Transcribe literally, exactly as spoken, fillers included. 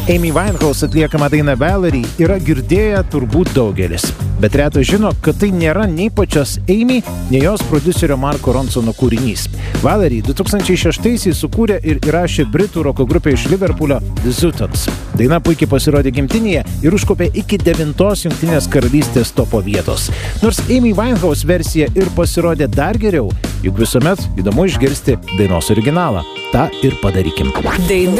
Amy Winehouse atliekama daina Valerie yra girdėję turbūt daugelis. Bet retas žino, kad tai nėra nei pačios Amy, nei jos prodiuserio Marko Ronsono kūrinys. Valerie du tūkstančiai šeštaisiais sukūrė ir įrašė britų roko grupė iš Liverpoolio The Zutons. Daina puikiai pasirodė gimtinėje ir užkopė iki devintos Jungtinės karalystės topo vietos. Nors Amy Winehouse versija ir pasirodė dar geriau, juk visuomet įdomu išgirsti dainos originalą. Ta ir padarykim. Daina.